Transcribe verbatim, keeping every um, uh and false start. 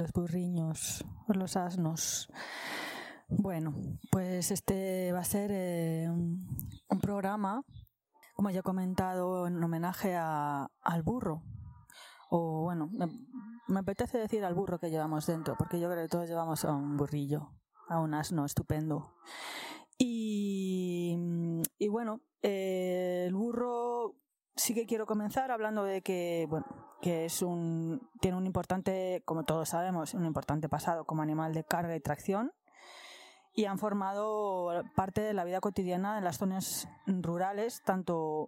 los burriños, los asnos. Bueno, pues este va a ser eh, un, un programa, como ya he comentado, en homenaje a, al burro. O bueno, me, me apetece decir al burro que llevamos dentro, porque yo creo que todos llevamos a un burrillo, a un asno estupendo. Y, y bueno, eh, el burro sí que quiero comenzar hablando de que, bueno, que es un, tiene un importante, como todos sabemos, un importante pasado como animal de carga y tracción, y han formado parte de la vida cotidiana en las zonas rurales, tanto